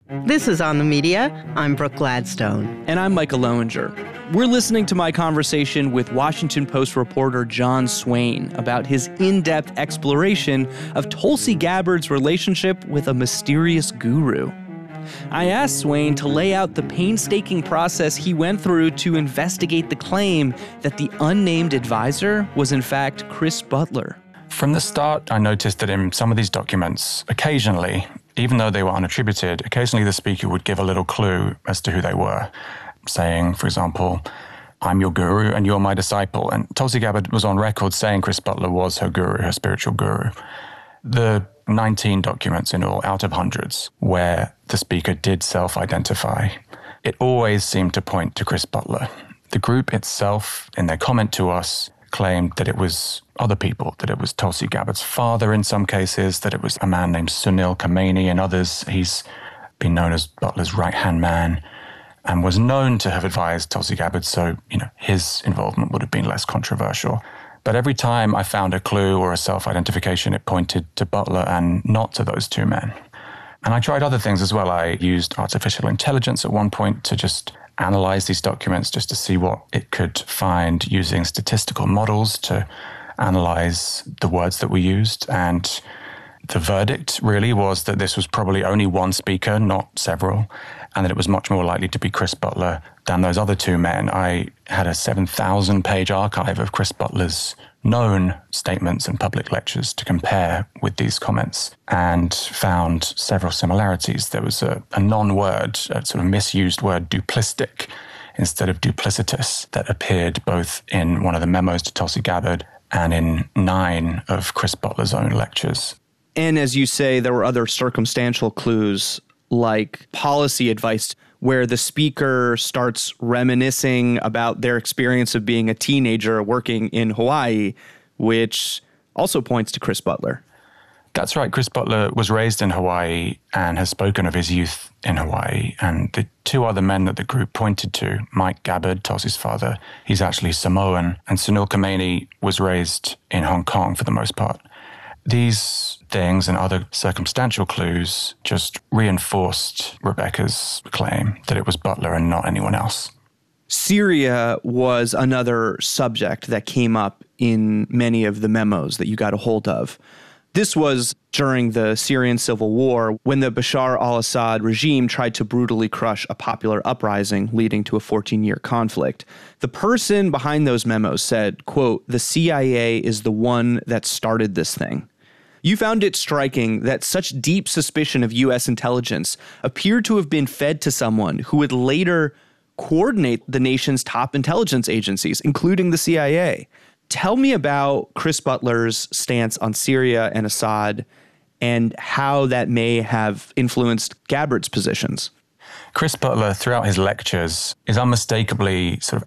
This is On the Media. I'm Brooke Gladstone. And I'm Micah Loewinger. We're listening to my conversation with Washington Post reporter John Swain about his in-depth exploration of Tulsi Gabbard's relationship with a mysterious guru. I asked Swain to lay out the painstaking process he went through to investigate the claim that the unnamed advisor was in fact Chris Butler. From the start, I noticed that in some of these documents, occasionally, even though they were unattributed, occasionally the speaker would give a little clue as to who they were, saying, for example, "I'm your guru and you're my disciple." And Tulsi Gabbard was on record saying Chris Butler was her guru, her spiritual guru. The 19 documents in all, out of hundreds, where the speaker did self-identify, it always seemed to point to Chris Butler. The group itself, in their comment to us, claimed that it was other people, that it was Tulsi Gabbard's father in some cases, that it was a man named Sunil Khamenei in others. He's been known as Butler's right-hand man and was known to have advised Tulsi Gabbard, so, his involvement would have been less controversial. But every time I found a clue or a self-identification, it pointed to Butler and not to those two men. And I tried other things as well. I used artificial intelligence at one point to just analyze these documents just to see what it could find using statistical models to analyze the words that we used. And the verdict really was that this was probably only one speaker, not several, and that it was much more likely to be Chris Butler than those other two men. I had a 7,000-page archive of Chris Butler's known statements and public lectures to compare with these comments and found several similarities. There was a non-word, a sort of misused word, duplistic, instead of duplicitous, that appeared both in one of the memos to Tulsi Gabbard and in 9 of Chris Butler's own lectures. And as you say, there were other circumstantial clues like policy advice where the speaker starts reminiscing about their experience of being a teenager working in Hawaii, which also points to Chris Butler. That's right. Chris Butler was raised in Hawaii and has spoken of his youth in Hawaii. And the two other men that the group pointed to, Mike Gabbard, Tulsi's father, he's actually Samoan, and Sunil Khamenei was raised in Hong Kong for the most part. These things and other circumstantial clues just reinforced Rebecca's claim that it was Butler and not anyone else. Syria was another subject that came up in many of the memos that you got a hold of. This was during the Syrian civil war when the Bashar al-Assad regime tried to brutally crush a popular uprising leading to a 14-year conflict. The person behind those memos said, quote, "The CIA is the one that started this thing." You found it striking that such deep suspicion of U.S. intelligence appeared to have been fed to someone who would later coordinate the nation's top intelligence agencies, including the CIA. Tell me about Chris Butler's stance on Syria and Assad and how that may have influenced Gabbard's positions. Chris Butler, throughout his lectures, is unmistakably sort of